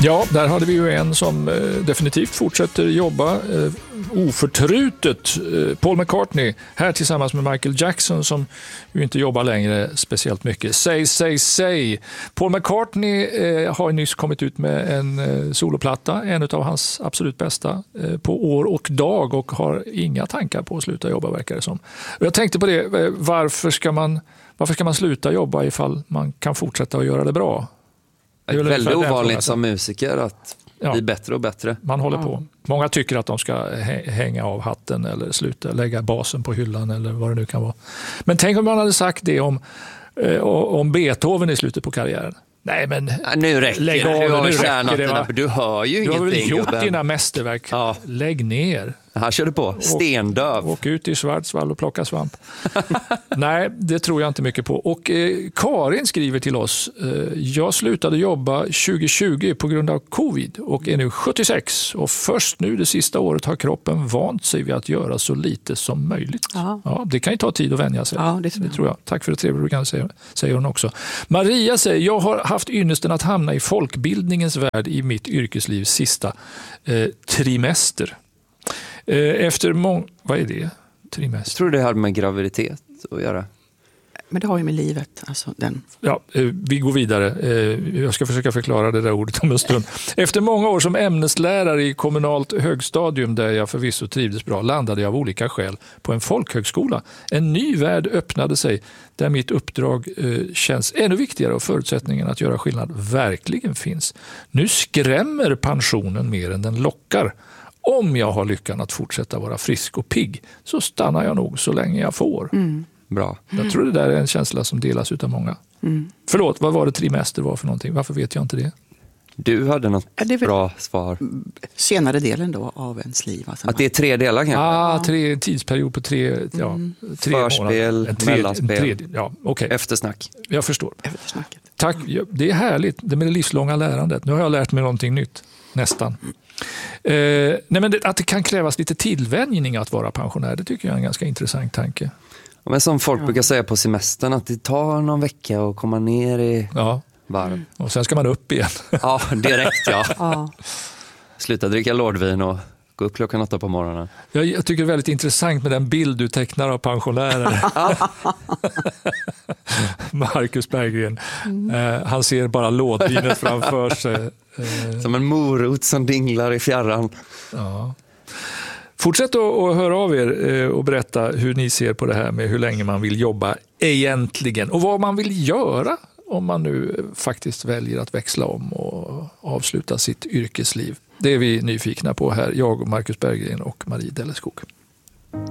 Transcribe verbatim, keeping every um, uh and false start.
Ja, där hade vi ju en som eh, definitivt fortsätter jobba eh, oförtrutet. Eh, Paul McCartney här tillsammans med Michael Jackson som ju inte jobbar längre speciellt mycket. Say, say, say. Paul McCartney eh, har nyss kommit ut med en eh, soloplatta, en av hans absolut bästa eh, på år och dag och har inga tankar på att sluta jobba, verkar det som. Och jag tänkte på det, eh, varför ska man, varför ska man sluta jobba ifall man kan fortsätta att göra det bra? Det är väldigt ovanligt som musiker att ja. bli bättre och bättre. Man håller ja. på. Många tycker att de ska hänga av hatten eller sluta lägga basen på hyllan eller vad det nu kan vara. Men tänk om man hade sagt det om, eh, om Beethoven i slutet på karriären. Nej, men ja, nu räcker lägg av, nu har nu vi räcker det, va? Du hör ju du ingenting. Du har väl gjort gubben. dina mästerverk. Ja. Lägg ner. Han körde på. Stendöv. Åk, åk ut i Schwarzwald och plocka svamp. Nej, det tror jag inte mycket på. Och eh, Karin skriver till oss. Eh, jag slutade jobba tjugo tjugo på grund av covid och är nu sjuttiosex. Och först nu det sista året har kroppen vant sig vid att göra så lite som möjligt. Ja, det kan ju ta tid att vänja sig. Ja, det, tror jag. det tror jag. Tack för det trevliga du kan säga, säger hon också. Maria säger, jag har haft ynnesten att hamna i folkbildningens värld i mitt yrkeslivs sista eh, trimester. Efter mång... Vad är det? Trimester. Jag tror det har med graviditet att göra. Men det har ju med livet. Alltså den. Ja, vi går vidare. Jag ska försöka förklara det där ordet om en stund. Efter många år som ämneslärare i kommunalt högstadium där jag förvisso trivdes bra landade jag av olika skäl på en folkhögskola. En ny värld öppnade sig där mitt uppdrag känns ännu viktigare och förutsättningen att göra skillnad verkligen finns. Nu skrämmer pensionen mer än den lockar. Om jag har lyckan att fortsätta vara frisk och pigg så stannar jag nog så länge jag får. Mm. Bra. Jag tror det där är en känsla som delas utav många. Mm. Förlåt, vad var det trimester var för någonting? Varför vet jag inte det? Du hade något ja, det bra svar. Senare delen då av ens liv. Alltså att det är tre delar kanske? Ah, tre, tidsperiod på tre, ja, mm. tre Förspel, månader. mellanspel, ja, okay. eftersnack. Jag förstår. Eftersnacket. Tack, det är härligt. Det med det livslånga lärandet. Nu har jag lärt mig någonting nytt. Nästan. Eh, nej men det, att det kan krävas lite tillvänjning att vara pensionär, det tycker jag är en ganska intressant tanke. Men som folk ja. brukar säga på semestern, att det tar någon vecka att komma ner i ja. varv. Mm. Och sen ska man upp igen. Ja, direkt ja. ja. Sluta dricka lårdvin och gå upp klockan åtta på morgonen. Jag, jag tycker det är väldigt intressant med den bild du tecknar av pensionärer. Marcus Berggren. Mm. Eh, han ser bara lådvinet framför sig. Eh. Som en morot som dinglar i fjärran. Ja. Fortsätt att höra av er och berätta hur ni ser på det här med hur länge man vill jobba egentligen. Och vad man vill göra om man nu faktiskt väljer att växla om och avsluta sitt yrkesliv. Det är vi nyfikna på här, jag och Marcus Berggren och Marie Delleskog.